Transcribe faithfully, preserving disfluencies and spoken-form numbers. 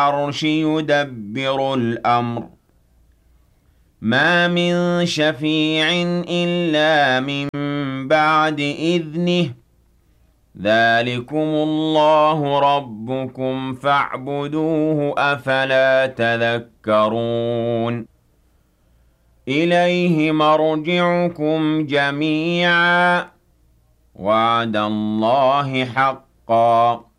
العرش يدبر الأمر ما من شفيع إلا من بعد إذنه ذلكم الله ربكم فاعبدوه أفلا تذكرون إليه مرجعكم جميعا وعد الله حقا